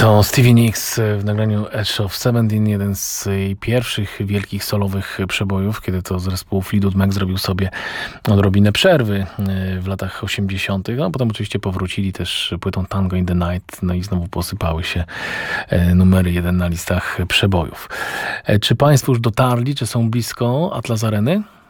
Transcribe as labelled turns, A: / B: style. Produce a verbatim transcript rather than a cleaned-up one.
A: To Stevie Nicks w nagraniu Edge of Seventeen, jeden z jej pierwszych wielkich solowych przebojów, kiedy to zespół Fleetwood Mac zrobił sobie odrobinę przerwy w latach osiemdziesiątych. No, potem oczywiście powrócili też płytą Tango in the Night, no i znowu posypały się numery jeden na listach przebojów. Czy Państwo już dotarli, czy są blisko Atlas Areny?